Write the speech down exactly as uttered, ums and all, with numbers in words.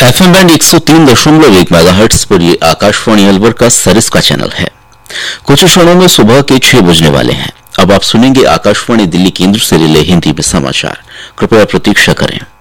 FM band एक सौ तीन दशमलव एक मेगाहर्ट्ज पर ये आकाशवाणी अलवर का सरिस का चैनल है। कुछ क्षणों में सुबह के छह बजने वाले हैं। अब आप सुनेंगे आकाशवाणी दिल्ली केंद्र से रिले हिंदी में समाचार। कृपया प्रतीक्षा करें।